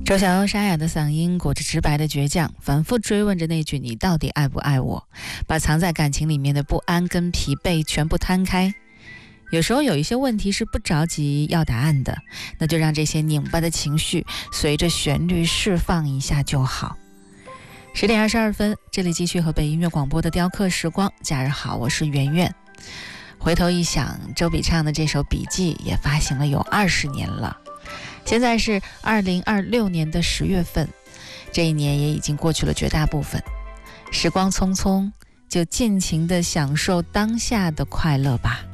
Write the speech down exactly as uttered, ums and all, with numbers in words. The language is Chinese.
周晓鸥沙哑的嗓音裹着直白的倔强，反复追问着那句你到底爱不爱我，把藏在感情里面的不安跟疲惫全部摊开。有时候有一些问题是不着急要答案的，那就让这些拧巴的情绪随着旋律释放一下就好。十点二十二分，这里继续河北音乐广播的雕刻时光，假日好，我是圆圆。回头一想，周笔畅的这首笔记也发行了有二十年了，现在是二零二六年的十月份，这一年也已经过去了绝大部分。时光匆匆，就尽情地享受当下的快乐吧。